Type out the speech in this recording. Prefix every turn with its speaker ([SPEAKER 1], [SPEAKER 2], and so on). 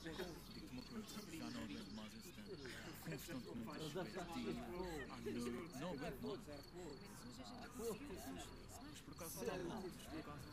[SPEAKER 1] Digo-te uma coisa, já não aguento mais esse tempo. Constantemente a repetir. Ah, não aguento mais. Mas por acaso está mal, por acaso